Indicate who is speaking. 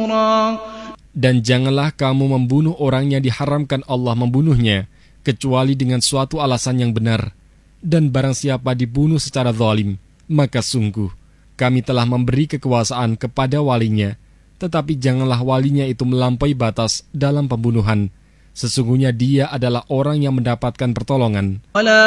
Speaker 1: غفورا.
Speaker 2: Dan janganlah kamu membunuh orang yang diharamkan Allah membunuhnya, kecuali dengan suatu alasan yang benar. Dan barang siapa dibunuh secara zalim, maka sungguh kami telah memberi kekuasaan kepada walinya, tetapi janganlah walinya itu melampaui batas dalam pembunuhan. Sesungguhnya dia adalah orang yang mendapatkan pertolongan.